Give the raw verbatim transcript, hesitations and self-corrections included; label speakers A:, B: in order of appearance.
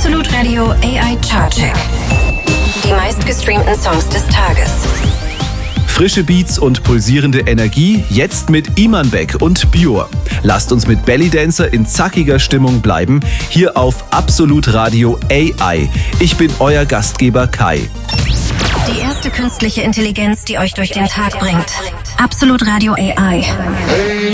A: Absolut Radio A I Chartcheck. Die meistgestreamten Songs des Tages.
B: Frische Beats und pulsierende Energie, jetzt mit Imanbek und Björ. Lasst uns mit Belly Dancer in zackiger Stimmung bleiben, hier auf Absolut Radio A I. Ich bin euer Gastgeber Kai.
A: Die erste künstliche Intelligenz, die euch durch den Tag bringt. Absolut Radio A I.